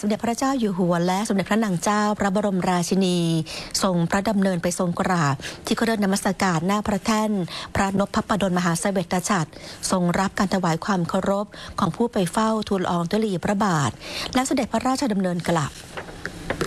สมเด็จพระเจ้าอยู่หัวและสมเด็จพระนางเจ้าพระบรมราชินีทรงพระดำเนินไปทรงกราบที่เครื่องนมัสการหน้าพระแท่นพระนพปดลมหาเสวตฉัตรทรงรับการถวายความเคารพของผู้ไปเฝ้าทูลละอองธุลีพระบาทและเสด็จพระราชดำเนินกลับ